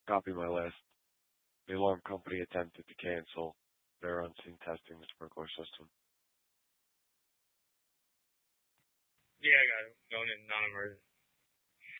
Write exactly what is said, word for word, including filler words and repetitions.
Copy my list. The alarm company attempted to cancel their unseen testing the sprinkler system. Yeah, I got it. Going in non-emergency.